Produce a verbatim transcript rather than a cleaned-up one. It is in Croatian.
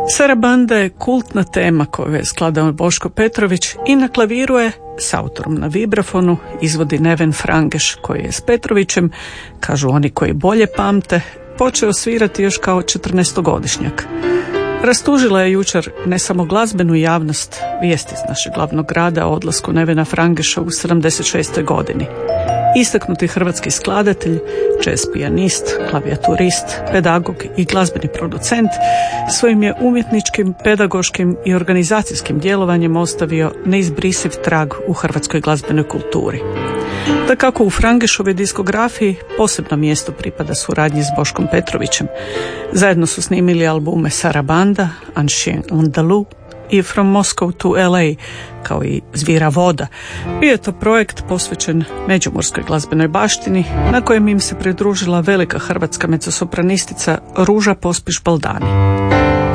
Sarabanda je kultna tema koju je skladao Boško Petrović i na klaviru je s autorom na vibrafonu izvodi Neven Frangeš, koji je s Petrovićem, kažu oni koji bolje pamte, počeo svirati još kao četrnaestogodišnjak. Rastužila je jučer ne samo glazbenu javnost, vijesti iz našeg glavnog grada o odlasku Nevena Frangeša u sedamdeset šestoj godini. Istaknuti hrvatski skladatelj, jazz pijanist, klavijaturist, pedagog i glazbeni producent svojim je umjetničkim, pedagoškim i organizacijskim djelovanjem ostavio neizbrisiv trag u hrvatskoj glazbenoj kulturi. Dakako, u Frangešovoj diskografiji posebno mjesto pripada suradnji s Boškom Petrovićem. Zajedno su snimili albume Sarabanda, Ancien Andalou i From Moscow to L A, kao i Zvira voda. Bio je to projekt posvećen međimurskoj glazbenoj baštini, na kojem im se pridružila velika hrvatska mezzosopranistica Ruža Pospiš Baldani.